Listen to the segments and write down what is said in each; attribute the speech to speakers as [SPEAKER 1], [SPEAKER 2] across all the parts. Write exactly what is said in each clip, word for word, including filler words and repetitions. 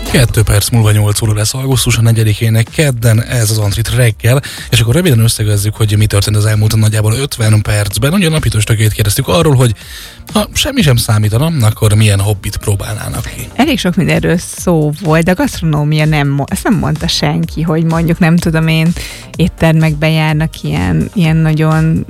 [SPEAKER 1] Kettő perc múlva nyolc óra lesz augusztus a negyedikének kedden, ez az Antrit reggel, és akkor röviden összegezzük, hogy mi történt az elmúlt nagyjából ötven percben. Ugye a napítós tökét kérdeztük arról, hogy ha semmi sem számítana, akkor milyen hobbit próbálnának ki.
[SPEAKER 2] Elég sok mindenről szó volt, de a gasztronómia nem, ezt nem mondta senki, hogy mondjuk nem tudom én, éttermekbe járnak ilyen, ilyen nagyon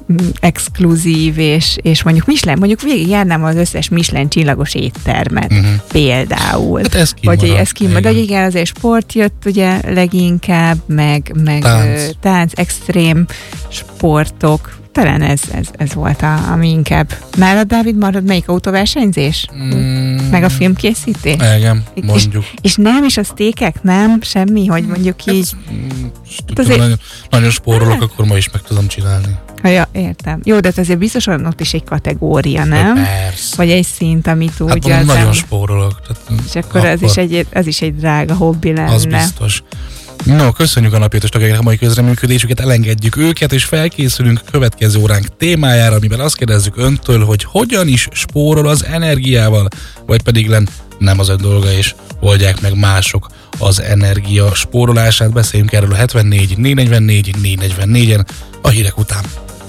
[SPEAKER 2] exkluzív, és, és mondjuk Michelin, mondjuk végig járnám az összes Michelin csillagos éttermet, uh-huh. például.
[SPEAKER 1] Hát ez kimarad.
[SPEAKER 2] Vagy ez kimarad, de igen, azért sport jött ugye leginkább, meg, meg tánc. tánc, extrém sportok. Talán ez, ez, ez volt, a, ami inkább. Nálad, Dávid, marad melyik autóversenyzés? Mm. Meg a filmkészítés?
[SPEAKER 1] Igen, mondjuk.
[SPEAKER 2] És, és nem, és a sztékek nem? Semmi, hogy mondjuk így...
[SPEAKER 1] Hát, azért... nagyon, nagyon spórolok, hát... akkor ma is meg tudom csinálni.
[SPEAKER 2] Ha, ja, értem. Jó, de azért biztosan ott is egy kategória, nem?
[SPEAKER 1] Persze.
[SPEAKER 2] Vagy egy szint, amit úgy...
[SPEAKER 1] Hát mondom, nagyon spórolok. Tehát
[SPEAKER 2] és akkor, akkor... Ez, is egy, ez is egy drága hobbi lenne.
[SPEAKER 1] Az biztos. No, köszönjük a napítós tagjainak a mai közreműködésüket, elengedjük őket, és felkészülünk a következő óránk témájára, amiben azt kérdezzük öntől, hogy hogyan is spórol az energiával, vagy pedig len nem az ön dolga, és oldják meg mások az energia spórolását. Beszéljünk erről a hetvennégy négy negyvennégy négy negyvennégyen a hírek után.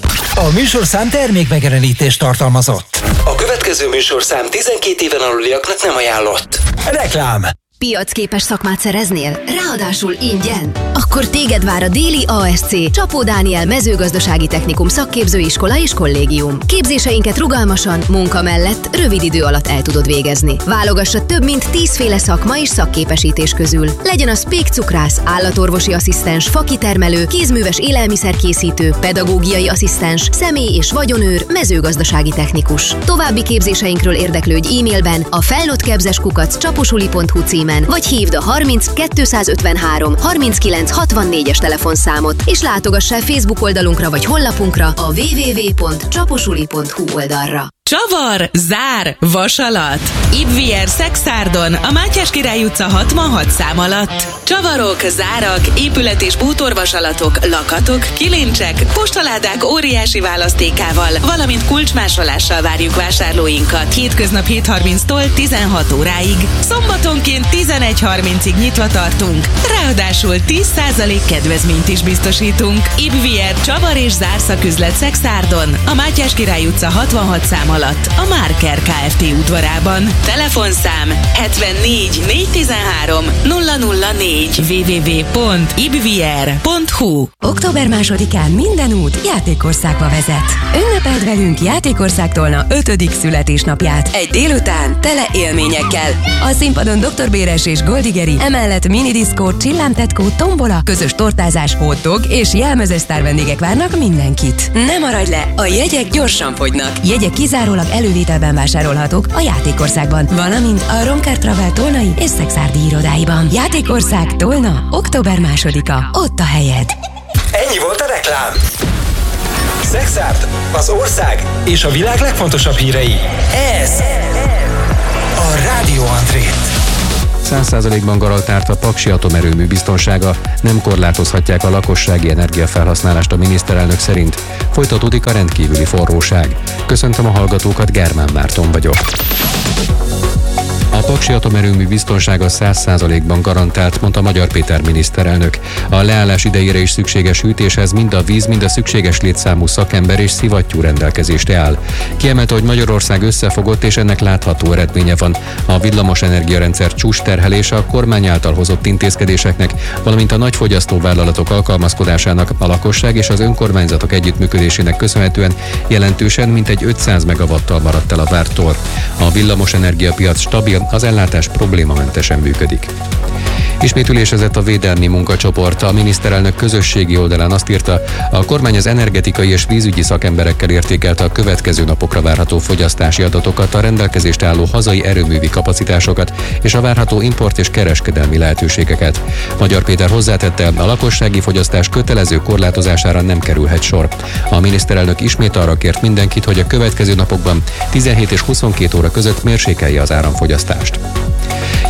[SPEAKER 3] A műsorszám termékmegjelenítést tartalmazott. A következő műsorszám tizenkét éven aluliaknak nem ajánlott. Reklám.
[SPEAKER 4] Piacképes szakmát szereznél? Ráadásul ingyen? Akkor téged vár a Déli á es cé Csapó Dániel mezőgazdasági technikum szakképzőiskola és kollégium. Képzéseinket rugalmasan, munka mellett rövid idő alatt el tudod végezni. Válogassa több mint tízféle szakma és szakképesítés közül. Legyen az pékcukrász, állatorvosi asszisztens, fakitermelő, kézműves élelmiszerkészítő, pedagógiai asszisztens, személy- és vagyonőr, mezőgazdasági technikus. További képzéseinkről érdeklődj e-mailben a felnőttképzés kukac csaposuli pont hu címen, vagy hívd a harminc kétszázötvenhárom harminckilenc hatvannégyes telefonszámot, és látogass el Facebook oldalunkra vagy honlapunkra a double-u double-u double-u pont csaposuli pont hu oldalra.
[SPEAKER 5] Csavar, zár, vasalat. Ibvier Szexárdon, a Mátyás Király utca hatvanhat szám alatt. Csavarok, zárak, épület- és bútorvasalatok, lakatok, kilincsek, postaládák óriási választékával, valamint kulcsmásolással várjuk vásárlóinkat. Hétköznap hét harminctól tizenhat óráig. Szombatonként tizenegy harmincig nyitva tartunk. Ráadásul tíz százalék kedvezményt is biztosítunk. Ibvier Csavar és zárszaküzlet Szexárdon, a Mátyás Király utca hatvanhat szám alatt, a Márker Kft. Udvarában. Telefonszám hetvennégy négyszáztizenhárom nulla nulla négy double-u double-u double-u pont ibvier pont hu.
[SPEAKER 6] október másodikán minden út Játékországba vezet. Ünnepeld velünk Játékország Tolna ötödik születésnapját. Egy délután tele élményekkel. A színpadon doktor Béres és Goldigeri, emellett minidiszkó, csillámtetkó, tombola, közös tortázás, hotdog és jelmezes sztár vendégek várnak mindenkit. Ne maradj le, a jegyek gyorsan fogynak. Jegyek kizárólag elővételben vásárolhatók a Játékországban, valamint a Romker Travel tolnai és szexárdi irodáiban. Játékország Tolna, október másodika, ott a helyed.
[SPEAKER 3] Ennyi volt a reklám. Szexárd, az ország és a világ legfontosabb hírei. Ez a Rádió Antrit.
[SPEAKER 7] száz százalékban garantált a Paksi atomerőmű biztonsága, nem korlátozhatják a lakossági energiafelhasználást a miniszterelnök szerint. Folytatódik a rendkívüli forróság. Köszöntöm a hallgatókat, Germán Márton vagyok. A Paksi atomerőmű biztonsága száz százalékban garantált, mondta Magyar Péter miniszterelnök. A leállás idejére is szükséges hűtéshez mind a víz, mind a szükséges létszámú szakember és szivattyú rendelkezésre áll. Kiemelte, hogy Magyarország összefogott és ennek látható eredménye van. A villamos energiarendszer csúcs terhelése a kormány által hozott intézkedéseknek, valamint a nagy fogyasztóvállalatok alkalmazkodásának, a lakosság és az önkormányzatok együttműködésének köszönhetően jelentősen mintegy ötszáz megawattal maradt el a vártól. A villamos energiapiac stabil, az ellátás problémamentesen működik. Ismét ülésezett a védelmi munkacsoport. A miniszterelnök közösségi oldalán azt írta, a kormány az energetikai és vízügyi szakemberekkel értékelte a következő napokra várható fogyasztási adatokat, a rendelkezésre álló hazai erőművi kapacitásokat és a várható import és kereskedelmi lehetőségeket. Magyar Péter hozzátette, a lakossági fogyasztás kötelező korlátozására nem kerülhet sor. A miniszterelnök ismét arra kért mindenkit, hogy a következő napokban tizenhét és huszonkét óra között mérsékelje az áramfogyasztást.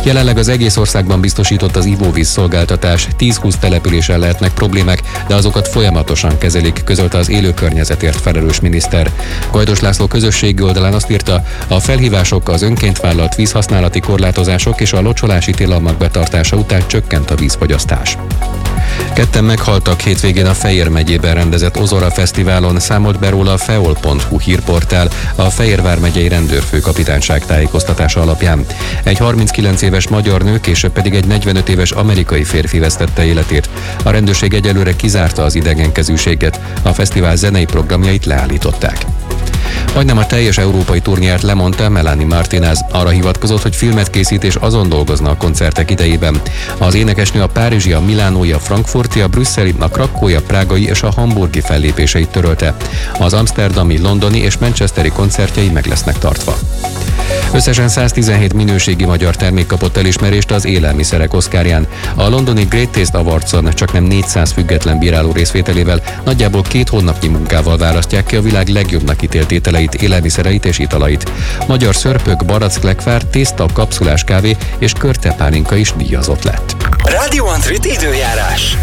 [SPEAKER 7] Jelenleg az egész országban biztosított az ivóvíz szolgáltatás, tíz-húsz településen lehetnek problémák, de azokat folyamatosan kezelik, közölte az élő környezetért felelős miniszter. Gajdos László közösségi oldalán azt írta, a felhívások, az önként vállalt vízhasználati korlátozások és a locsolási tilalmak betartása után csökkent a vízfogyasztás. Ketten meghaltak hétvégén a Fejér megyében rendezett Ozora Fesztiválon, számolt be róla a feol pont hu hírportál a Fejérvár megyei rendőrfőkapitányság tájékoztatása alapján. Egy harminckilenc éves magyar nő, később pedig egy negyvenöt éves amerikai férfi vesztette életét. A rendőrség egyelőre kizárta az idegenkezűséget, a fesztivál zenei programjait leállították. Majdnem a teljes európai turniát lemondta Melanie Martinez. Arra hivatkozott, hogy filmet készít és azon dolgozna a koncertek idejében. Az énekesnő a párizsi, a milánói, a frankfurti, a brüsszeli, a krakói, a prágai és a hamburgi fellépéseit törölte. Az amsterdami, londoni és manchesteri koncertjei meg lesznek tartva. Összesen száztizenhét minőségi magyar termék kapott elismerést az élelmiszerek oszkárján. A londoni Great Taste Awardson csaknem négyszáz független bíráló részvételével nagyjából két hónapnyi munkával választják ki a világ legjobbnak ítélt ételeit, élelmiszereit és italait. Magyar szörpök, barack lekvár, tészta, kapszulás kávé és körtepálinka is díjazott lett.
[SPEAKER 3] Radio Antrit időjárás.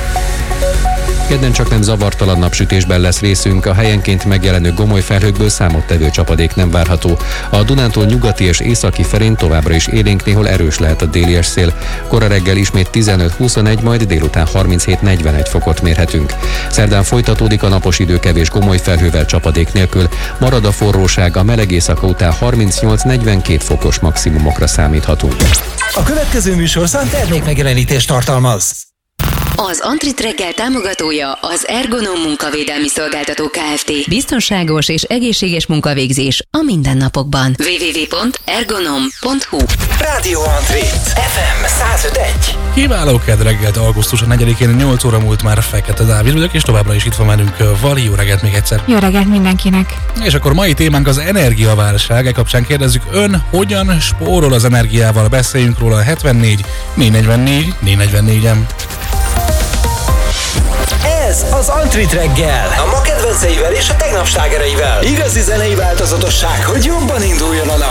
[SPEAKER 7] Kedden csak nem zavartalan napsütésben lesz részünk, a helyenként megjelenő gomoly felhőkből számottevő csapadék nem várható. A Dunántúl nyugati és északi felén továbbra is élénk, néhol erős lehet a délies szél. Kora reggel ismét tizenöt-huszonegy, majd délután harminchét-negyvenegy fokot mérhetünk. Szerdán folytatódik a napos idő kevés gomoly felhővel, csapadék nélkül. Marad a forróság, a meleg éjszaka után harmincnyolc-negyvenkét fokos maximumokra számíthatunk.
[SPEAKER 3] A következő műsorszám termékmegjelenítést tartalmaz.
[SPEAKER 6] Az Antrit reggel támogatója az Ergonom munkavédelmi szolgáltató Kft. Biztonságos és egészséges munkavégzés a mindennapokban. double-u double-u double-u pont ergonom pont hu
[SPEAKER 3] Radio Antrit ef em száz öt egy.
[SPEAKER 1] Kiváló kedd reggelt, augusztus a negyedikén, nyolc óra múlt már, Fekete Dávid vagyok, és továbbra is itt van velünk Vali. Jó reggelt még egyszer.
[SPEAKER 2] Jó reggelt mindenkinek.
[SPEAKER 1] És akkor mai témánk az energiaválság. E kapcsán kérdezzük, ön hogyan spórol az energiával? Beszéljünk róla a hetvennégy négyszáznegyvennégy négyszáznegyvennégyen.
[SPEAKER 3] Ez az Antrit reggel, a ma kedvenceivel és a tegnap slágereivel. Igazi zenei változatosság, hogy jobban induljon a nap.